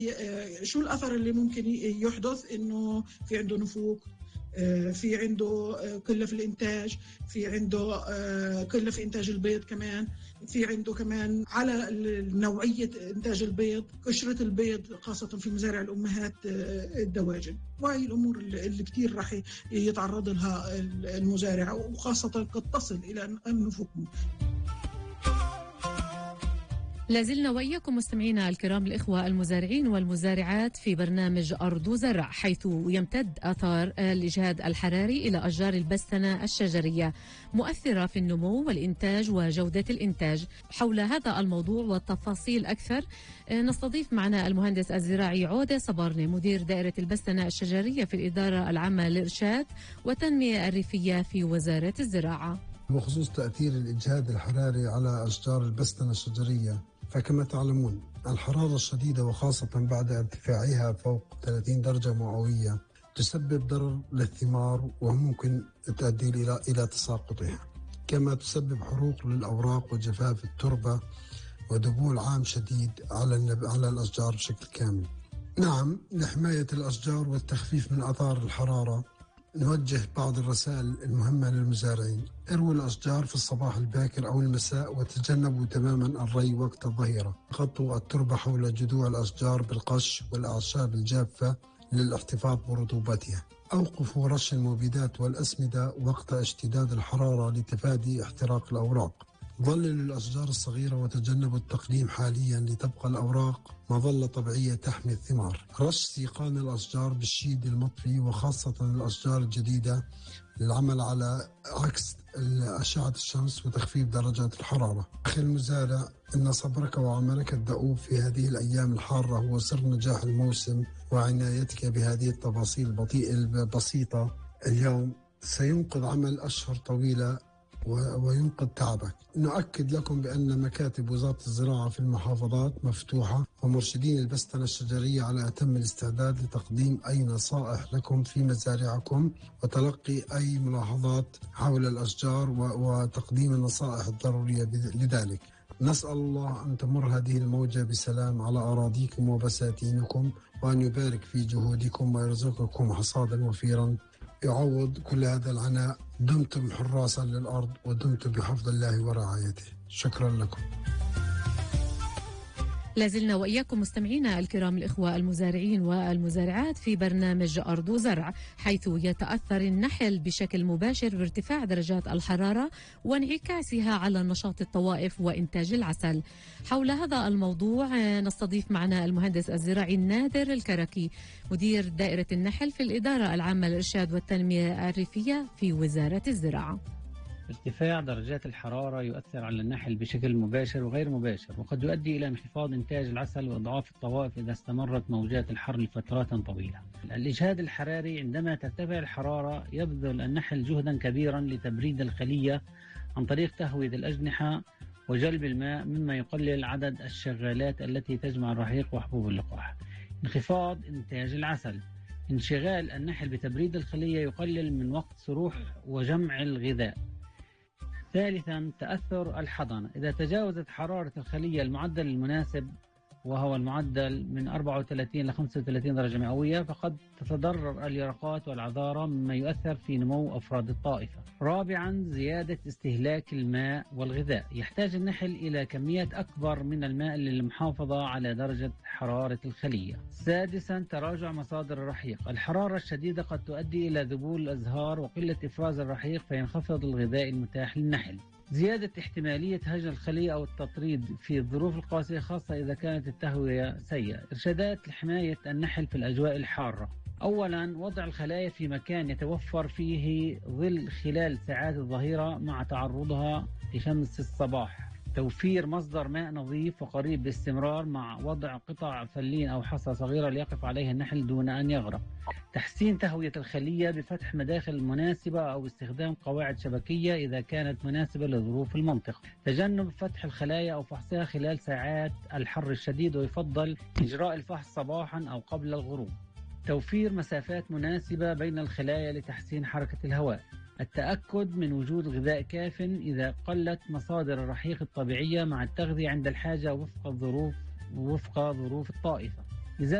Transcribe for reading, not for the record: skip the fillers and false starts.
شو الأثر اللي ممكن يحدث؟ إنه في عنده نفوق، في عنده قلة في الإنتاج، في عنده قلة في إنتاج البيض كمان، في عنده كمان على نوعية إنتاج البيض، قشرة البيض خاصة في مزارع الأمهات الدواجن. وهي الأمور اللي كتير راح يتعرض لها المزارع، وخاصة قد تصل إلى النفوق. لازلنا وإياكم مستمعينا الكرام الإخوة المزارعين والمزارعات في برنامج أرض وزرع، حيث يمتد آثار الإجهاد الحراري إلى أشجار البستنة الشجرية، مؤثرة في النمو والإنتاج وجودة الإنتاج. حول هذا الموضوع والتفاصيل أكثر نستضيف معنا المهندس الزراعي عودة صبارني، مدير دائرة البستنة الشجرية في الإدارة العامة للإرشاد والتنمية الريفية في وزارة الزراعة. بخصوص تأثير الإجهاد الحراري على أشجار البستنة الشجرية، فكما تعلمون الحرارة الشديدة وخاصة بعد ارتفاعها فوق 30 درجة مئوية تسبب ضرر للثمار وممكن تؤدي إلى تساقطها، كما تسبب حروق للأوراق وجفاف التربة ودبول عام شديد على الأشجار بشكل كامل. نعم، لحماية الأشجار والتخفيف من آثار الحرارة نوجه بعض الرسائل المهمة للمزارعين: اروا الأشجار في الصباح الباكر أو المساء، وتجنبوا تماما الري وقت الظهيرة. غطوا التربة حول جذوع الأشجار بالقش والأعشاب الجافة للاحتفاظ برطوبتها. أوقفوا رش المبيدات والأسمدة وقت اشتداد الحرارة لتفادي احتراق الأوراق. ظللوا الأشجار الصغيرة وتجنبوا التقليم حاليا لتبقى الأوراق مظلة طبيعية تحمي الثمار. رش سيقان الأشجار بالشيد المطفي، وخاصة الأشجار الجديدة، للعمل على عكس أشعة الشمس وتخفيف درجات الحرارة. أخي المزارع، إن صبرك وعملك الدؤوب في هذه الأيام الحارة هو سر نجاح الموسم، وعنايتك بهذه التفاصيل البسيطة اليوم سينقذ عمل أشهر طويلة وينقذ تعبك. نؤكد لكم بأن مكاتب وزارة الزراعة في المحافظات مفتوحة، ومرشدين البستنة الشجرية على أتم الاستعداد لتقديم أي نصائح لكم في مزارعكم وتلقي أي ملاحظات حول الأشجار وتقديم النصائح الضرورية لذلك. نسأل الله أن تمر هذه الموجة بسلام على أراضيكم وبساتينكم، وأن يبارك في جهودكم ويرزقكم حصادا وفيرا يعوض كل هذا العناء. دمتم حراسا للأرض ودمتم بحفظ الله ورعايته. شكرا لكم. لازلنا وإياكم مستمعينا الكرام الإخوة المزارعين والمزارعات في برنامج أرض وزرع، حيث يتأثر النحل بشكل مباشر بارتفاع درجات الحرارة وانعكاسها على نشاط الطوائف وإنتاج العسل. حول هذا الموضوع نستضيف معنا المهندس الزراعي نادر الكركي، مدير دائرة النحل في الإدارة العامة للإرشاد والتنمية الريفية في وزارة الزراعة. ارتفاع درجات الحرارة يؤثر على النحل بشكل مباشر وغير مباشر، وقد يؤدي إلى انخفاض إنتاج العسل وإضعاف الطوائف إذا استمرت موجات الحر لفترات طويلة. الإجهاد الحراري: عندما ترتفع الحرارة يبذل النحل جهدا كبيرا لتبريد الخلية عن طريق تهوية الأجنحة وجلب الماء، مما يقلل عدد الشغالات التي تجمع الرحيق وحبوب اللقاح. انخفاض إنتاج العسل: انشغال النحل بتبريد الخلية يقلل من وقت سروح وجمع الغذاء. ثالثا، تأثر الحضانة: إذا تجاوزت حرارة الخلية المعدل المناسب، وهو المعدل من 34 إلى 35 درجة مئوية، فقد تتضرر اليرقات والعذارة، مما يؤثر في نمو أفراد الطائفة. رابعا، زيادة استهلاك الماء والغذاء: يحتاج النحل إلى كميات أكبر من الماء للمحافظة على درجة حرارة الخلية. سادسا، تراجع مصادر الرحيق: الحرارة الشديدة قد تؤدي إلى ذبول الأزهار وقلة إفراز الرحيق، فينخفض الغذاء المتاح للنحل. زيادة احتمالية هجر الخلية أو التطريد في الظروف القاسية، خاصة إذا كانت التهوية سيئة. إرشادات لحماية النحل في الأجواء الحارة: أولا، وضع الخلايا في مكان يتوفر فيه ظل خلال ساعات الظهيرة مع تعرضها لشمس الصباح. توفير مصدر ماء نظيف وقريب باستمرار، مع وضع قطع فلين أو حصى صغيرة ليقف عليها النحل دون أن يغرق. تحسين تهوية الخلية بفتح مداخل مناسبة أو استخدام قواعد شبكية إذا كانت مناسبة لظروف المنطقة. تجنب فتح الخلايا أو فحصها خلال ساعات الحر الشديد، ويفضل إجراء الفحص صباحا أو قبل الغروب. توفير مسافات مناسبة بين الخلايا لتحسين حركة الهواء. التأكد من وجود غذاء كاف إذا قلت مصادر الرحيق الطبيعية، مع التغذية عند الحاجة وفق ظروف الطائفة.